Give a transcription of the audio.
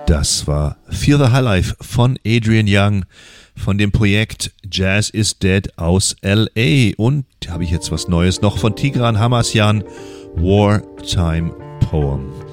Das war Feel the Highlife von Adrian Young von dem Projekt Jazz is Dead aus L.A. Und habe ich jetzt was Neues noch von Tigran Hamasyan, Wartime Poem.